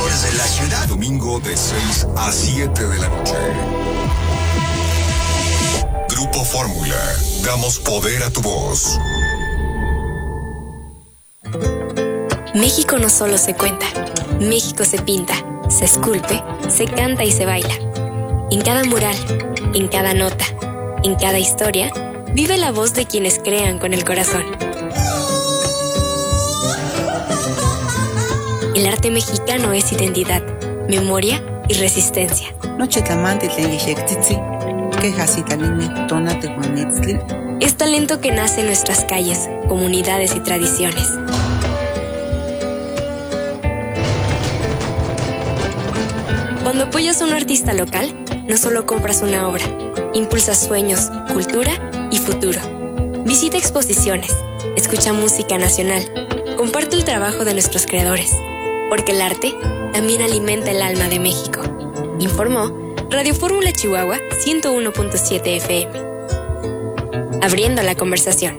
mejores de la ciudad. Domingo de 6 a 7 de la noche. Grupo Fórmula. Damos poder a tu voz. México no solo se cuenta. México se pinta, se esculpe, se canta y se baila. En cada mural, en cada nota, en cada historia, vive la voz de quienes crean con el corazón. El arte mexicano es identidad, memoria y resistencia. Es talento que nace en nuestras calles, comunidades y tradiciones. Cuando apoyas a un artista local, no solo compras una obra, impulsas sueños, cultura y futuro. Visita exposiciones, escucha música nacional, comparte el trabajo de nuestros creadores, porque el arte también alimenta el alma de México. Informó Radio Fórmula Chihuahua 101.7 FM. Abriendo la conversación.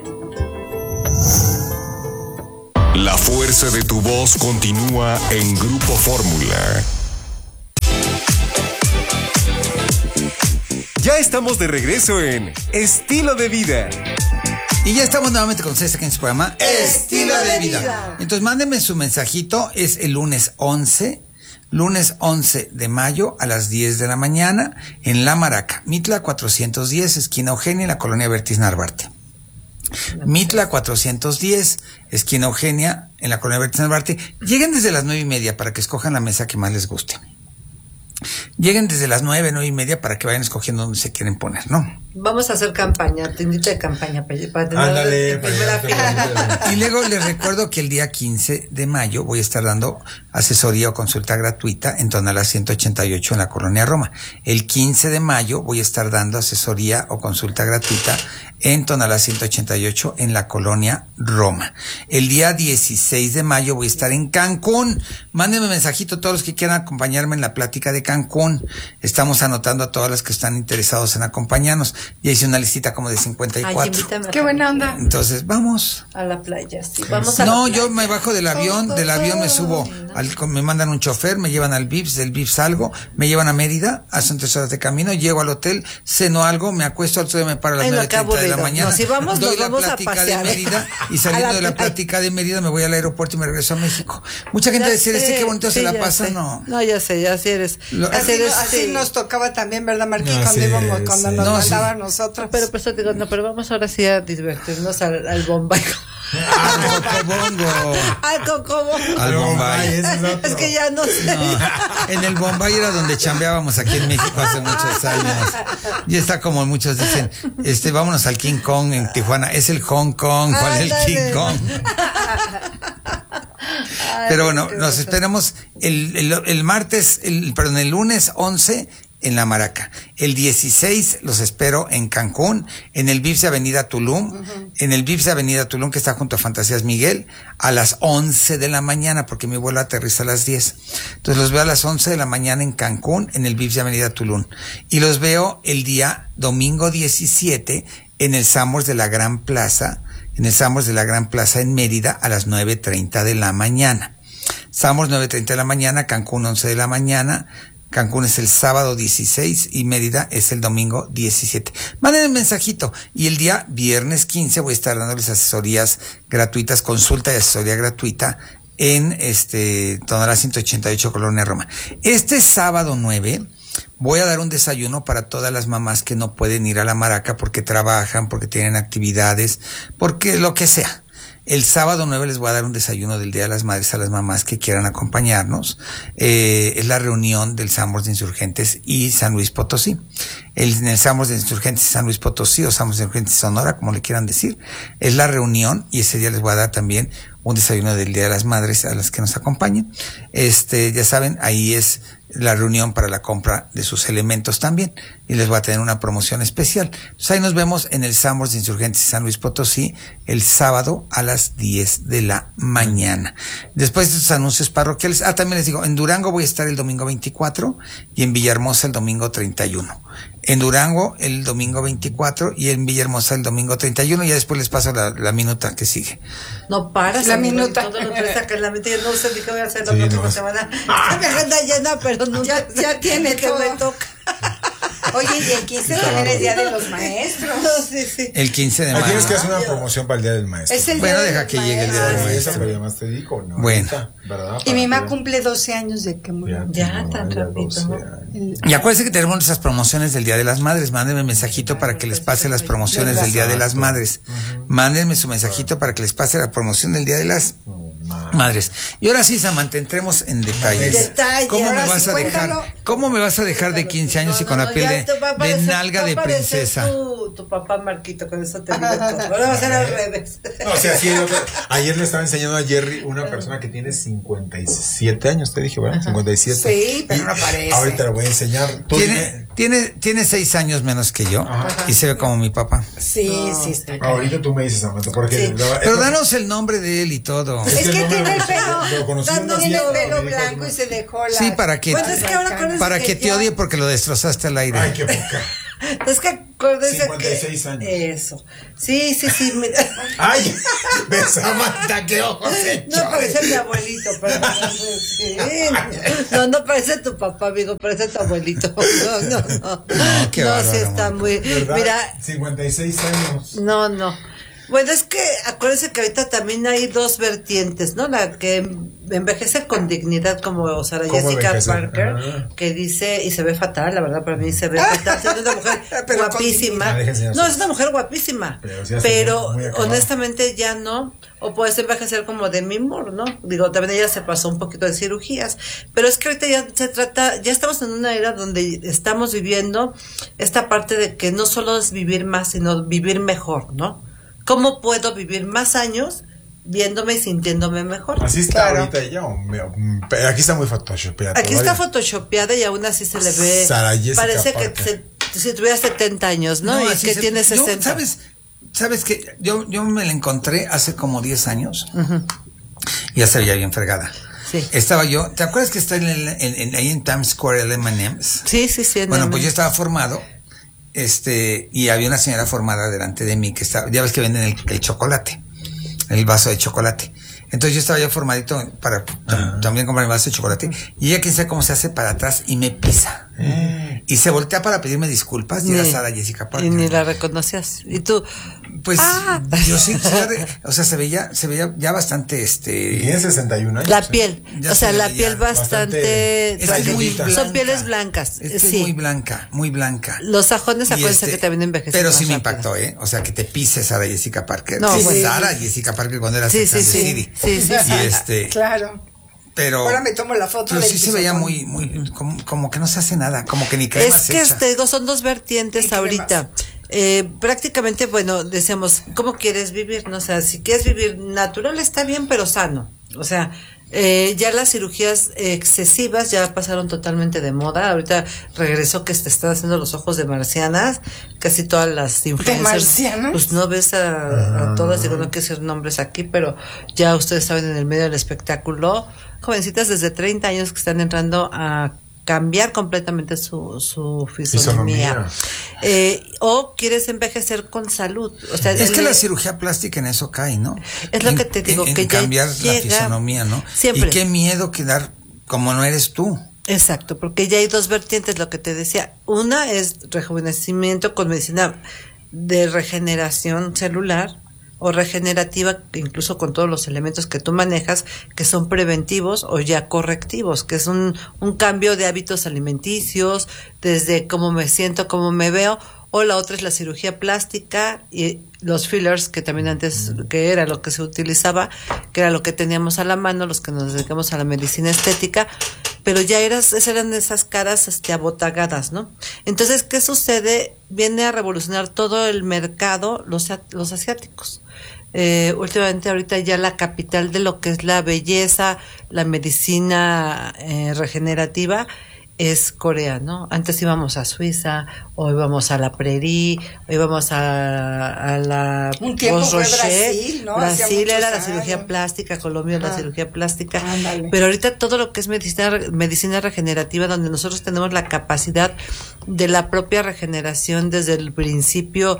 La fuerza de tu voz continúa en Grupo Fórmula. Ya estamos de regreso en Estilo de Vida. Y ya estamos nuevamente con ustedes aquí en su programa Estilo de Vida. Entonces mándenme su mensajito, es el lunes 11 de mayo a las 10 de la mañana en La Maraca, Mitla 410, esquina Eugenia, en la colonia Bertis Narvarte. Mitla 410, esquina Eugenia, en la colonia Bertis Narvarte. Lleguen desde las 9:30 para que escojan la mesa que más les guste. Lleguen desde las 9:30 para que vayan escogiendo dónde se quieren poner, ¿no? Vamos a hacer campaña, te invito de campaña para tener Ándale, primera fila. Y luego les recuerdo que el día 15 de mayo voy a estar dando asesoría o consulta gratuita en Tonalá 188 en la Colonia Roma. El 15 de mayo voy a estar dando asesoría o consulta gratuita en Tonalá 188 en la Colonia Roma. El día 16 de mayo voy a estar en Cancún. Mándenme mensajito todos los que quieran acompañarme en la plática de Cancún. Estamos anotando a todas las que están interesados en acompañarnos. Ya hice una listita como de 54. Ay, qué buena onda. Entonces, vamos. A la playa, sí. Vamos a No, la playa. yo me bajo del avión me subo, me mandan un chofer, me llevan al Vips, del Vips salgo, me llevan a Mérida, hacen 3 horas de camino, llego al hotel, ceno algo, me acuesto, al otro día me paro a las 9:30 de la mañana. No, si vamos, doy nos la vamos a plática pasear. de Mérida y saliendo de la plática de Mérida me voy al aeropuerto y me regreso a México. Mucha gente decía, qué bonito se la pasa, no. No, ya sé, ya sí eres. Así nos tocaba también, ¿verdad, Marquín? Cuando nos mandaban a nosotros. Pero pues te digo, no, pero vamos ahora sí a divertirnos al Bombay. Al Cocobongo. Al Bombay. Es que ya no sé. No, en el Bombay era donde chambeábamos aquí en México hace muchos años. Y está como muchos dicen, vámonos al King Kong en Tijuana. Es el Hong Kong, ¿cuál es el King Kong? Pero bueno, nos esperamos el lunes 11 en La Maraca. El 16 los espero en Cancún, en el Vips de Avenida Tulum, en el Vips de Avenida Tulum que está junto a Fantasías Miguel, a las 11 de la mañana, porque mi vuelo aterriza a las 10. Entonces los veo a las 11 de la mañana en Cancún, en el Vips de Avenida Tulum. Y los veo el día domingo 17 en el Sambors de la Gran Plaza, en Mérida a las 9:30 de la mañana. Sambors 9:30 de la mañana, Cancún 11 de la mañana. Cancún es el sábado 16 y Mérida es el domingo 17. Manden un mensajito. Y el día viernes 15 voy a estar dándoles asesorías gratuitas, consulta y asesoría gratuita en Tonalá 188 Colonia Roma. Este sábado 9 voy a dar un desayuno para todas las mamás que no pueden ir a La Maraca porque trabajan, porque tienen actividades, porque lo que sea. El sábado 9 les voy a dar un desayuno del Día de las Madres a las mamás que quieran acompañarnos. Es la reunión del Sambors de Insurgentes y San Luis Potosí. En el Sambors de Insurgentes y San Luis Potosí, o Sambors de Insurgentes y Sonora, como le quieran decir, es la reunión, y ese día les voy a dar también un desayuno del Día de las Madres a las que nos acompañen. Ya saben, ahí es la reunión para la compra de sus elementos también, y les voy a tener una promoción especial. Entonces ahí nos vemos en el Sambors de Insurgentes y San Luis Potosí el sábado a las 10 de la mañana. Después de estos anuncios parroquiales, también les digo, en Durango voy a estar el domingo 24 y en Villahermosa el domingo 31. En Durango el domingo 24 y en Villahermosa el domingo 31. Y ya después les paso la minuta que sigue. No paras. La minuta. Todo lo que saca en la mente. Yo no sé ni qué voy a hacer la próxima semana. Mi agenda llena, pero no. Ya tiene que todo. me toca. Oye, y el 15 también es Día de los Maestros. Sí. El 15 de Aquí tienes mayo. que hacer una promoción para el Día del Maestro. Es el Bueno, Día de deja los que llegue el Día del Maestros. Maestro. Eso, pero además te digo, ¿no? Bueno. Ahorita, ¿verdad? Y mi Para mamá que- cumple 12 años de que murió. Ya, tan ya rápido. 12 años. Y acuérdense que tenemos nuestras promociones del Día de las Madres. Mándenme un mensajito para que les pase las promociones del Día de las Madres. Mándenme su mensajito para que les pase la promoción del Día de las Madres. Y ahora sí, Samantha, entremos en detalles. Detalle. ¿Cómo me Ahora vas sí, a dejar? cuéntalo. ¿Cómo me vas a dejar de 15 años y con la piel de nalga de princesa? Tu papá Marquito, con eso te digo todo. Ahora va a ser al revés. No, o sea, sí, ayer le estaba enseñando a Jerry una persona que tiene 57 años, te dije, ¿verdad? 57. Sí, pero Y no parece. Ahorita le voy a enseñar. Tú dime- Tiene 6 años menos que yo y se ve como mi papá. Sí, sí, está. Ahorita tú me dices, Samantha, porque... Pero danos el nombre de él y todo. Es que no me tiene el lo- pelo, lo conocí en una tiene el fiesta, pelo me dijo, blanco no. y se dejó la. Sí, para que, Bueno, es que ahora con para que te ya- odie porque lo destrozaste al aire. Ay, qué poca. Es que acuérdense 56 que... años. Eso. Sí. Mira. Ay, ve, Samantha, qué ojos hechos. No parece mi abuelito, pero sí. No parece tu papá, amigo, parece tu abuelito. No. No, qué bárbaro, sí está Mónica. muy. ¿Verdad? Mira, 56 años. no. Bueno, es que acuérdense que ahorita también hay dos vertientes, ¿no? La que envejece con dignidad, como Sara ¿Cómo Jessica envejecer? Parker, que dice, y se ve fatal, la verdad, para mí se ve fatal, siendo una mujer Pero con guapísima. dignidad. Deja enseñarse. No, es una mujer guapísima, Pero sí hace muy acabado. honestamente ya no, o puedes envejecer como Demi Moore, ¿no? Digo, también ella se pasó un poquito de cirugías, pero es que ahorita ya se trata, ya estamos en una era donde estamos viviendo esta parte de que no solo es vivir más, sino vivir mejor, ¿no? ¿Cómo puedo vivir más años viéndome y sintiéndome mejor? Así está Claro. ahorita ella. Pero aquí está muy photoshopeada. Aquí está todavía. photoshopeada y aún así se le ve. Sara Jessica Parece Parker. que si tuviera 70 años, ¿no? Y así que tiene 60. ¿Sabes que yo me la encontré hace como 10 años? Ya se veía bien fregada. Sí. Estaba yo, ¿te acuerdas que está ahí en Times Square el M&M's? Sí. Bueno, pues yo estaba formado, y había una señora formada delante de mí que estaba, ya ves que venden el chocolate, el vaso de chocolate. Entonces yo estaba ya formadito para también comprar mi vaso de chocolate. Y ella, quién sabe cómo se hace para atrás y me pisa. Y se voltea para pedirme disculpas y era Sara Jessica Parker. Y ni la reconocías. Y tú, Pues yo sí, o sea, se veía ya bastante Y tiene 61 años. la piel. Ya O sea, se la veía piel bastante. Es que es muy Son blanca. pieles blancas. Es que sí. es muy blanca, muy blanca. Los sajones, Y acuérdense que también envejecen. pero más sí me rápido. impactó, o sea, que te pise Sara Jessica Parker. No, Sí, bueno. Sara Jessica Parker cuando era Sí, Sex and the sí. City. Sí. Y Claro. pero Ahora me tomo la foto pero del sí se veía pisotón. muy como que no se hace nada, como que ni crema Es se que echa. te digo, son dos vertientes Y ahorita. Prácticamente, bueno, decíamos, ¿cómo quieres vivir? No, o sea, si quieres vivir natural está bien, pero sano. O sea, ya las cirugías excesivas ya pasaron totalmente de moda. Ahorita regresó que te están haciendo los ojos de marcianas. Casi todas las influencers. marcianas? Pues no ves a todas, digo, no quiero decir nombres aquí, pero ya ustedes saben, en el medio del espectáculo, jovencitas desde 30 años que están entrando a cambiar completamente su fisonomía. O quieres envejecer con salud. O sea, Es que la cirugía plástica en eso cae, ¿no? Es lo que te digo, en que ya cambiar la llega fisonomía, ¿no? siempre. Y qué miedo quedar como no eres tú. Exacto, porque ya hay dos vertientes, lo que te decía. Una es rejuvenecimiento con medicina de regeneración celular o regenerativa, incluso con todos los elementos que tú manejas, que son preventivos o ya correctivos, que es un cambio de hábitos alimenticios, desde cómo me siento, cómo me veo, o la otra es la cirugía plástica y los fillers, que también antes, que era lo que se utilizaba, que era lo que teníamos a la mano, los que nos dedicamos a la medicina estética, pero ya eran esas caras abotagadas, ¿no? Entonces, ¿qué sucede? Viene a revolucionar todo el mercado, los asiáticos. Últimamente ahorita ya la capital de lo que es la belleza, la medicina regenerativa, es Corea, ¿no? Antes íbamos a Suiza, o íbamos a la Prairie, o íbamos a la un tiempo fue Brasil, ¿no? Brasil era la cirugía plástica, Colombia la cirugía plástica. Ándale. Pero ahorita todo lo que es medicina regenerativa, donde nosotros tenemos la capacidad de la propia regeneración desde el principio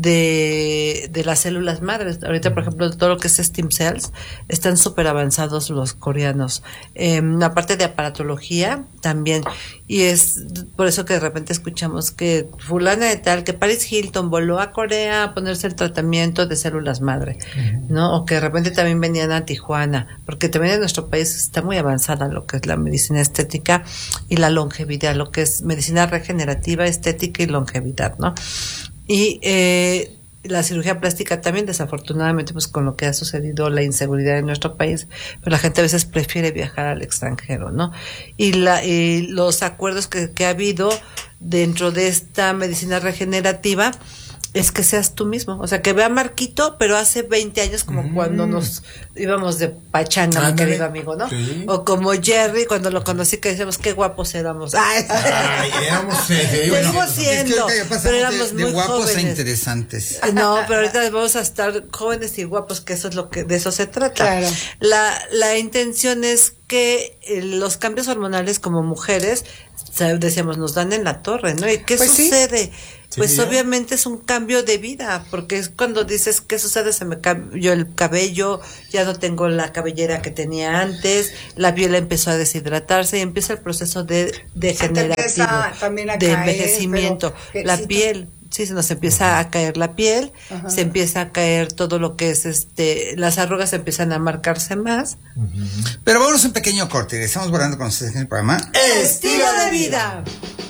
de las células madres. Ahorita, por ejemplo, todo lo que es stem cells, están súper avanzados los coreanos. La parte de aparatología también. Y es por eso que de repente escuchamos que fulana de tal, que Paris Hilton voló a Corea a ponerse el tratamiento de células madre, ¿no? O que de repente también venían a Tijuana, porque también en nuestro país está muy avanzada lo que es la medicina estética y la longevidad, lo que es medicina regenerativa, estética y longevidad, ¿no? Y la cirugía plástica también, desafortunadamente, pues con lo que ha sucedido, la inseguridad en nuestro país, pues la gente a veces prefiere viajar al extranjero, ¿no? Y los acuerdos que ha habido dentro de esta medicina regenerativa es que seas tú mismo, o sea, que vea Marquito, pero hace 20 años, como cuando nos íbamos de pachanga, mi querido amigo, ¿no? Sí. O como Jerry, cuando lo conocí, que decíamos qué guapos éramos. Ay, éramos, seguimos siendo, pero éramos muy guapos jóvenes. E interesantes. No, pero ahorita vamos a estar jóvenes y guapos, que eso es de eso se trata. Claro. La intención es que los cambios hormonales como mujeres, decíamos, nos dan en la torre, ¿no? ¿Y qué sucede? Sí. Pues obviamente es un cambio de vida, porque es cuando dices, ¿qué sucede? Se me cambió el cabello, ya no tengo la cabellera que tenía antes, la piel empezó a deshidratarse y empieza el proceso de degenerativo, de envejecimiento. La piel, sí, se nos empieza a caer la piel, se empieza a caer todo lo que es las arrugas empiezan a marcarse más. Pero vámonos un pequeño corte, estamos volando con ustedes en el programa Estilo de Vida.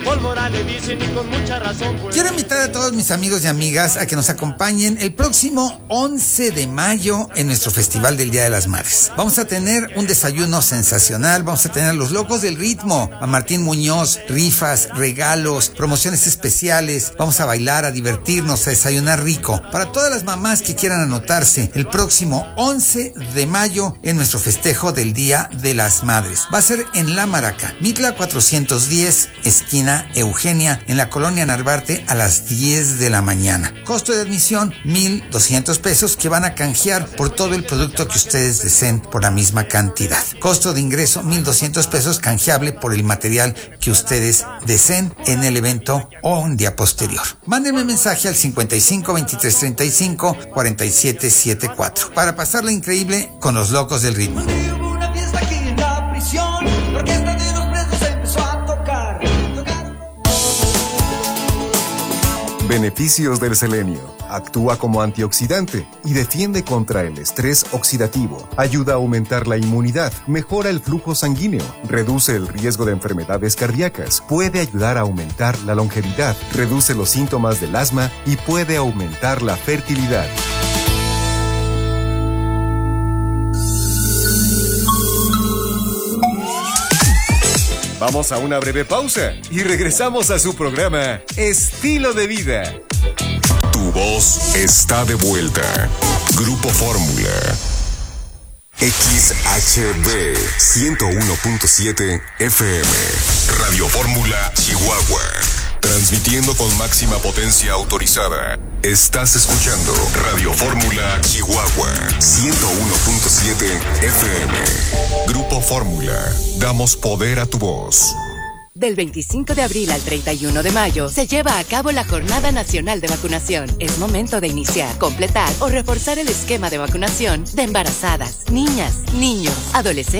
Quiero invitar a todos mis amigos y amigas a que nos acompañen el próximo 11 de mayo en nuestro Festival del Día de las Madres. Vamos a tener un desayuno sensacional, vamos a tener los locos del ritmo, a Martín Muñoz, rifas, regalos, promociones especiales, vamos a bailar, a divertirnos, a desayunar rico. Para todas las mamás que quieran anotarse, el próximo 11 de mayo en nuestro festejo del Día de las Madres. Va a ser en La Maraca, Mitla 410, esquina Eugenia, en la colonia Narvarte, a las 10 de la mañana. Costo de admisión, 1,200 pesos, que van a canjear por todo el producto que ustedes deseen por la misma cantidad. Costo de ingreso, 1,200 pesos, canjeable por el material que ustedes deseen en el evento o un día posterior. Mándenme mensaje al 55 23 35 47 74 para pasarla increíble con los locos del ritmo. Beneficios del selenio. Actúa como antioxidante y defiende contra el estrés oxidativo. Ayuda a aumentar la inmunidad, mejora el flujo sanguíneo, reduce el riesgo de enfermedades cardíacas, puede ayudar a aumentar la longevidad, reduce los síntomas del asma y puede aumentar la fertilidad. Vamos a una breve pausa y regresamos a su programa Estilo de Vida. Tu voz está de vuelta. Grupo Fórmula. XHB 101.7 FM. Radio Fórmula Chihuahua. Transmitiendo con máxima potencia autorizada. Estás escuchando Radio Fórmula Chihuahua 101.7 FM. Grupo Fórmula. Damos poder a tu voz. Del 25 de abril al 31 de mayo se lleva a cabo la Jornada Nacional de Vacunación. Es momento de iniciar, completar o reforzar el esquema de vacunación de embarazadas, niñas, niños, adolescentes